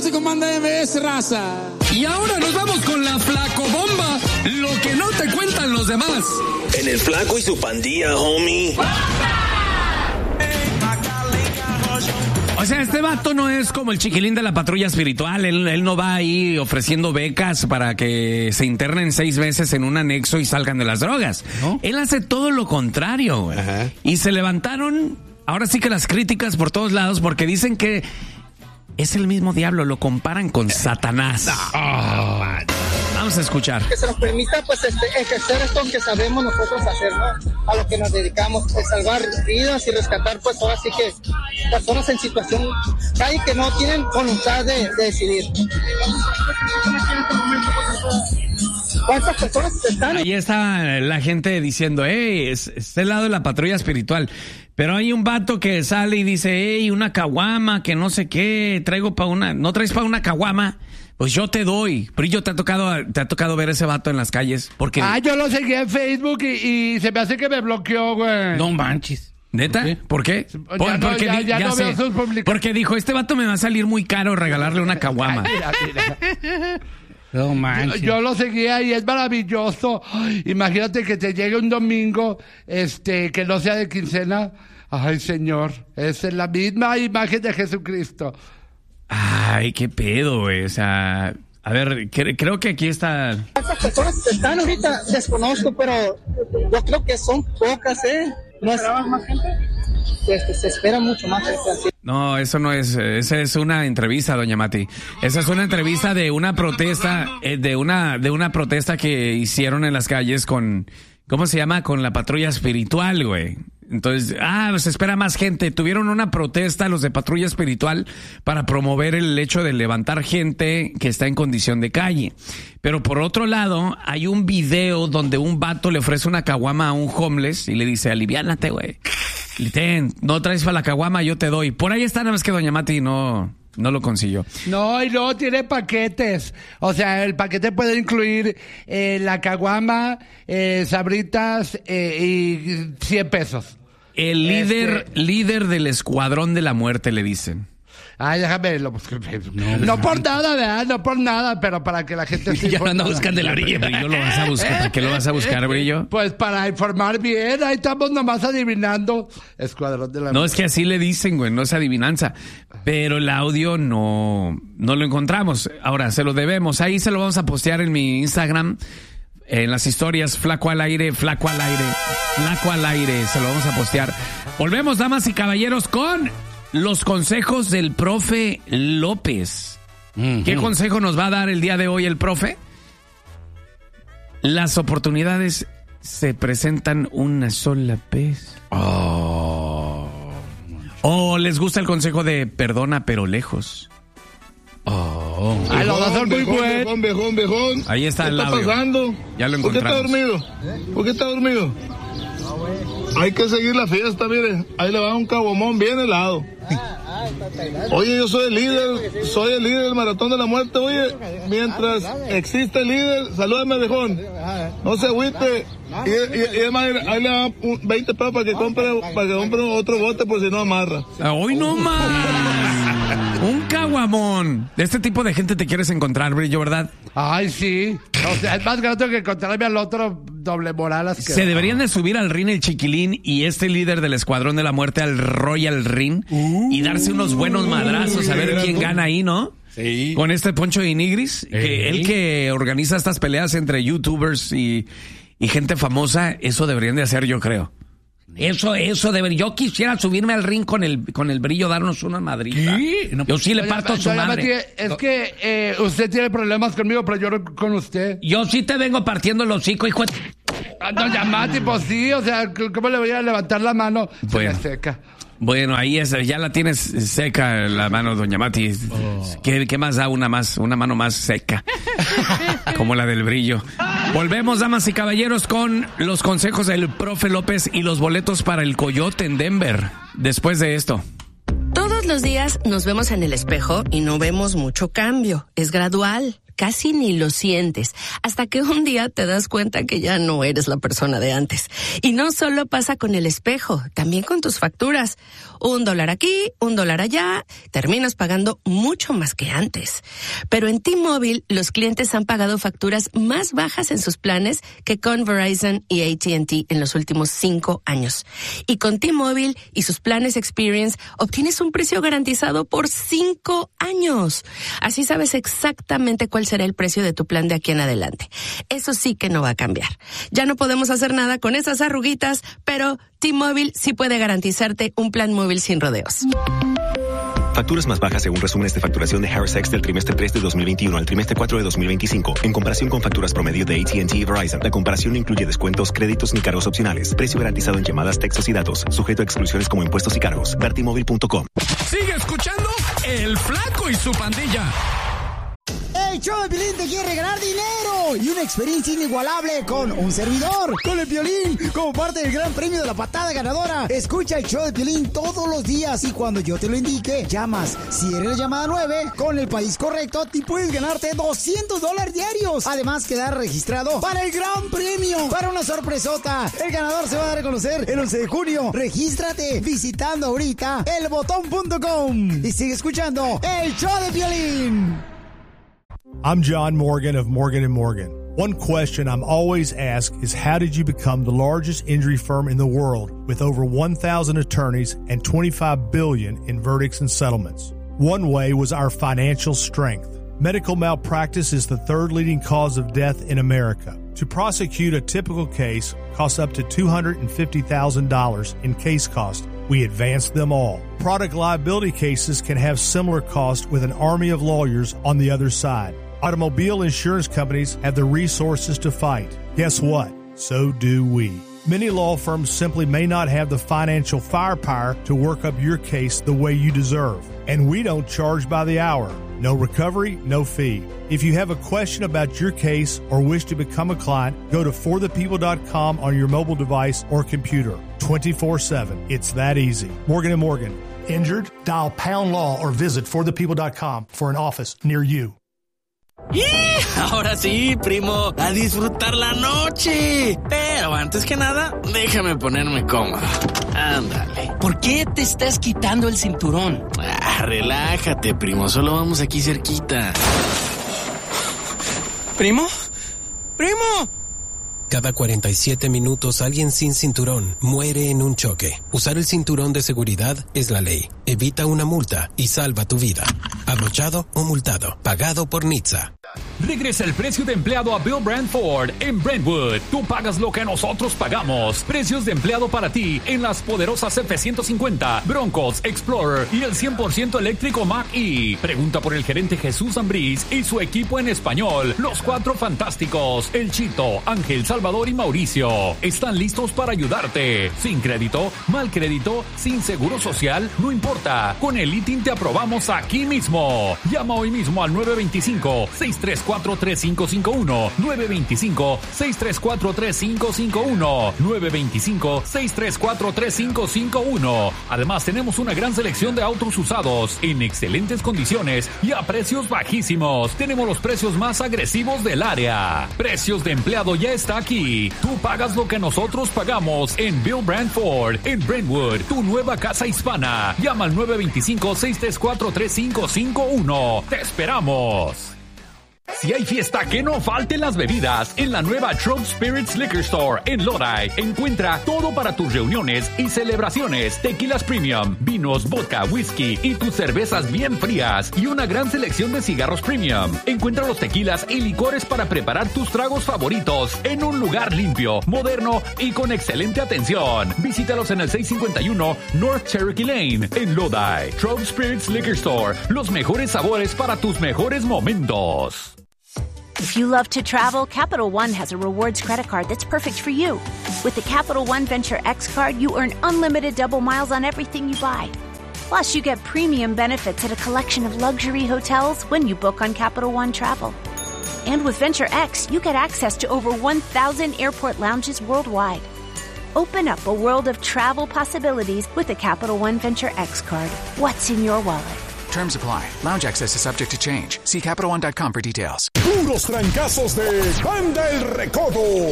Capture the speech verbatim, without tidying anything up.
se comanda M S, raza. Y ahora nos vamos con la Flacobomba, lo que no te cuentan los demás. En el Flaco y su pandilla, homie. O sea, este vato no es como el chiquilín de la patrulla espiritual. Él, él no va ahí ofreciendo becas para que se internen seis meses en un anexo y salgan de las drogas. ¿No? Él hace todo lo contrario, güey. Ajá. Y se levantaron, ahora sí que las críticas por todos lados, porque dicen que es el mismo diablo, lo comparan con Satanás. No, oh. Vamos a escuchar. Que se nos permita, pues, este, ejercer esto que sabemos nosotros hacer, ¿no? A lo que nos dedicamos, es salvar vidas y rescatar, pues, ahora sí que personas en situación calle que no tienen voluntad de, de decidir. ¿Cuántas personas están? Ahí está la gente diciendo, hey, es, es el lado de la patrulla espiritual. Pero hay un vato que sale y dice, hey, una caguama, que no sé qué, traigo para una, ¿no traes para una caguama? Pues yo te doy. Brillo, ¿te ha tocado, te ha tocado ver ese vato en las calles? Porque... Ah, yo lo seguí en Facebook y, y se me hace que me bloqueó, güey. No manches. ¿Neta? ¿Por qué? ¿Por qué? Ya no, porque, ya, di, ya ya no sé, veo sus publicaciones. Porque dijo, este vato me va a salir muy caro regalarle una caguama. Mira, mira. No manches. Yo, yo lo seguía y es maravilloso. Ay, imagínate que te llegue un domingo, este, que no sea de quincena. Ay, Señor, esa es la misma imagen de Jesucristo. Ay, qué pedo, güey. O sea, a ver, cre- creo que aquí está... ¿Cuántas personas están ahorita? Desconozco, pero yo creo que son pocas, ¿eh? ¿No esperabas más gente? Este, se espera mucho más gente así. No, eso no es, esa es una entrevista, doña Mati. Esa es una entrevista de una protesta, eh, de una, de una protesta que hicieron en las calles con, ¿cómo se llama? Con la patrulla espiritual, güey. Entonces, ah, se espera más gente. Tuvieron una protesta los de patrulla espiritual para promover el hecho de levantar gente que está en condición de calle. Pero por otro lado, hay un video donde un vato le ofrece una caguama a un homeless y le dice, aliviánate, güey. Ten, no traes para la caguama, yo te doy. Por ahí está, nada más que doña Mati no... No lo consiguió. No, y luego tiene paquetes. O sea, el paquete puede incluir eh, la caguama, eh, sabritas eh, y cien pesos. El líder, Este... líder del escuadrón de la muerte, le dicen. Ay, déjame lo busco. No, no por nada, ¿verdad? No por nada, pero para que la gente se ya lo anda buscando el Brillo. Brillo, lo vas a buscar. ¿Para qué lo vas a buscar, Brillo? Pues para informar bien. Ahí estamos nomás adivinando. Escuadrón de la No, muerte. es que así le dicen, güey. No es adivinanza. Pero el audio no, no lo encontramos. Ahora, se lo debemos. Ahí se lo vamos a postear en mi Instagram. En las historias, flaco al aire, flaco al aire, flaco al aire. Se lo vamos a postear. Volvemos, damas y caballeros, con... los consejos del profe López. Uh-huh. ¿Qué consejo nos va a dar el día de hoy el profe? Las oportunidades se presentan una sola vez. Oh. ¿O les gusta el consejo de perdona pero lejos? Oh. Ay, lo va a hacer muy bueno. Viejón, viejón, viejón. Ahí está el audio. ¿Qué está pasando? Ya lo encontramos. ¿Por qué está dormido? ¿Por qué está dormido? Hay que seguir la fiesta, mire. Ahí le va un caguamón bien helado. Oye, yo soy el líder, soy el líder del maratón de la muerte. Oye, mientras existe el líder, salúdame, viejón. No se agüite. Y, y, y además, ahí le da veinte pesos para que compre, para que compre otro bote por si no amarra. ¡Hoy no más! Un caguamón. De este tipo de gente te quieres encontrar, Brillo, ¿verdad? Ay, sí. O sea, es más grato que encontrarme al otro doble moral. Que... Se deberían de subir al ring el Chiquilín y este líder del Escuadrón de la Muerte al Royal Ring uh, y darse unos buenos madrazos a ver quién gana ahí, ¿no? Sí. Con este Poncho de Nigris, ¿Eh? que él que organiza estas peleas entre youtubers y, y gente famosa, eso deberían de hacer, yo creo. Eso, eso debería. Yo quisiera subirme al ring con el, con el Brillo, darnos una madrita. ¿Qué? No, yo sí le parto a su madre. Mati, es que eh, usted tiene problemas conmigo, pero yo no con usted. Yo sí te vengo partiendo el hocico, hijo de... Ah, doña Mati, pues sí, o sea, ¿cómo le voy a levantar la mano? Bueno. Se me seca. Bueno, ahí es, ya la tienes seca la mano, doña Mati. Oh. ¿Qué, ¿Qué más da una más, una mano más seca? Como la del Brillo. Volvemos, damas y caballeros, con los consejos del profe López y los boletos para el Coyote en Denver. Después de esto. Todos los días nos vemos en el espejo y no vemos mucho cambio. Es gradual. casi ni lo sientes, hasta que un día te das cuenta que ya no eres la persona de antes. Y no solo pasa con el espejo, también con tus facturas. Un dólar aquí, un dólar allá, terminas pagando mucho más que antes. Pero en T-Mobile, los clientes han pagado facturas más bajas en sus planes que con Verizon y A T and T en los últimos cinco años. Y con T-Mobile y sus planes Experience, obtienes un precio garantizado por cinco años. Así sabes exactamente cuál será el precio de tu plan de aquí en adelante. Eso sí que no va a cambiar. Ya no podemos hacer nada con esas arruguitas, pero T-Mobile sí puede garantizarte un plan móvil sin rodeos. Facturas más bajas según resúmenes de facturación de Harris X del trimestre tres de dos mil veintiuno al trimestre cuatro de dos mil veinticinco. En comparación con facturas promedio de A T and T y Verizon, la comparación no incluye descuentos, créditos ni cargos opcionales. Precio garantizado en llamadas, textos y datos. Sujeto a exclusiones como impuestos y cargos. ver t mobile punto com. Sigue escuchando El Flaco y su pandilla. El show de Piolín te quiere regalar dinero y una experiencia inigualable con un servidor, con el Piolín, como parte del gran premio de la patada ganadora. Escucha el show de Piolín todos los días y cuando yo te lo indique, llamas. Si eres la llamada nueve, con el país correcto, te puedes ganarte doscientos dólares diarios. Además, quedar registrado para el gran premio, para una sorpresota. El ganador se va a dar a conocer el once de junio. Regístrate visitando ahorita el botón punto com y sigue escuchando el show de Piolín. I'm John Morgan of Morgan and Morgan. One question I'm always asked is how did you become the largest injury firm in the world with over one thousand attorneys and twenty-five billion dollars in verdicts and settlements? One way was our financial strength. Medical malpractice is the third leading cause of death in America. To prosecute a typical case costs up to two hundred fifty thousand dollars in case cost. We advance them all. Product liability cases can have similar costs with an army of lawyers on the other side. Automobile insurance companies have the resources to fight. Guess what? So do we. Many law firms simply may not have the financial firepower to work up your case the way you deserve. And we don't charge by the hour. No recovery, no fee. If you have a question about your case or wish to become a client, go to for the people dot com on your mobile device or computer. twenty-four seven. It's that easy. Morgan and Morgan. Injured? Dial pound law or visit for the people dot com for an office near you. ¡Y! Ahora sí, primo, a disfrutar la noche. Pero antes que nada, déjame ponerme cómodo. Ándale. ¿Por qué te estás quitando el cinturón? Ah, relájate, primo, solo vamos aquí cerquita. ¿Primo? ¡Primo! Cada cuarenta y siete minutos alguien sin cinturón muere en un choque. Usar el cinturón de seguridad es la ley. Evita una multa y salva tu vida. Abrochado o multado. Pagado por N H T S A. Regresa el precio de empleado a Bill Brandt Ford en Brentwood. Tú pagas lo que nosotros pagamos. Precios de empleado para ti en las poderosas F ciento cincuenta, Broncos, Explorer y el cien por ciento eléctrico Mach-E. Pregunta por el gerente Jesús Ambriz y su equipo en español. Los cuatro fantásticos, El Chito, Ángel, Salvador y Mauricio. Están listos para ayudarte. Sin crédito, mal crédito, sin seguro social, no importa. Con el I T I N te aprobamos aquí mismo. Llama hoy mismo al nueve dos cinco, seis tres cuatro, tres cinco cinco uno, nueve dos cinco, seis tres cuatro, tres cinco cinco uno, nueve dos cinco, seis tres cuatro, tres cinco cinco uno. Además, tenemos una gran selección de autos usados en excelentes condiciones y a precios bajísimos. Tenemos los precios más agresivos del área. Precios de empleado ya está aquí. Tú pagas lo que nosotros pagamos en Bill Brandt Ford, en Brentwood, tu nueva casa hispana. Llama al nueve dos cinco, seis tres cuatro, tres cinco cinco uno. ¡Te esperamos! Si hay fiesta, que no falten las bebidas. En la nueva Trout Spirits Liquor Store en Lodi, encuentra todo para tus reuniones y celebraciones. Tequilas premium, vinos, vodka, whisky y tus cervezas bien frías. Y una gran selección de cigarros premium. Encuentra los tequilas y licores para preparar tus tragos favoritos en un lugar limpio, moderno y con excelente atención. Visítalos en el seiscientos cincuenta y uno North Cherokee Lane en Lodi. Trout Spirits Liquor Store. Los mejores sabores para tus mejores momentos. If you love to travel, Capital One has a rewards credit card that's perfect for you. With the Capital One Venture X card, you earn unlimited double miles on everything you buy. Plus, you get premium benefits at a collection of luxury hotels when you book on Capital One Travel. And with Venture X, you get access to over one thousand airport lounges worldwide. Open up a world of travel possibilities with the Capital One Venture X card. What's in your wallet? Terms apply. Lounge access is subject to change. See Capital One dot com for details. Puros trancazos de Banda El Recodo.